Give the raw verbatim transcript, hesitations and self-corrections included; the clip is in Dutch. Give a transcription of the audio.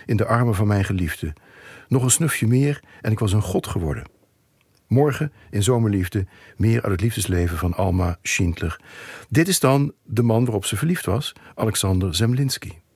in de armen van mijn geliefde. Nog een snufje meer en ik was een god geworden. Morgen, in Zomerliefde, meer uit het liefdesleven van Alma Schindler. Dit is dan de man waarop ze verliefd was, Alexander Zemlinsky.